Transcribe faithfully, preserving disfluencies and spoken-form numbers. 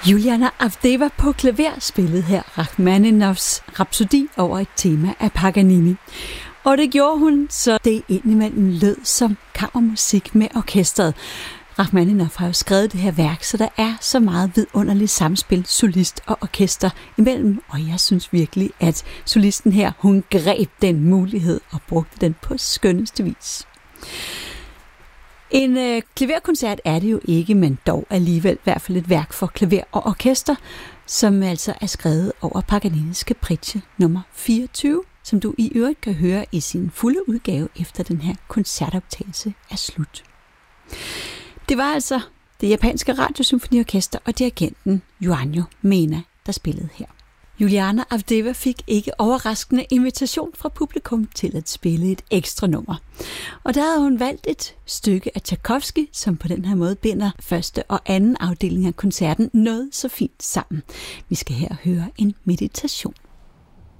Juliana Avdeva på klaver spillede her Rachmaninovs Rhapsodi over et tema af Paganini. Og det gjorde hun, så det indimellem lød som kammermusik med orkestret. Rachmaninov har jo skrevet det her værk, så der er så meget vidunderligt samspil, solist og orkester imellem. Og jeg synes virkelig, at solisten her, hun greb den mulighed og brugte den på skønneste vis. En øh, klaverkoncert er det jo ikke, men dog alligevel i hvert fald et værk for klaver og orkester, som altså er skrevet over Paganinis Capriccio nummer fireogtyve, som du i øvrigt kan høre i sin fulde udgave efter den her koncertoptagelse er slut. Det var altså det japanske radiosymfoniorkester og dirigenten Yuanyo Mena, der spillede her. Juliana Avdeva fik ikke overraskende invitation fra publikum til at spille et ekstra nummer. Og der havde hun valgt et stykke af Tchaikovsky, som på den her måde binder første og anden afdeling af koncerten noget så fint sammen. Vi skal her høre en meditation.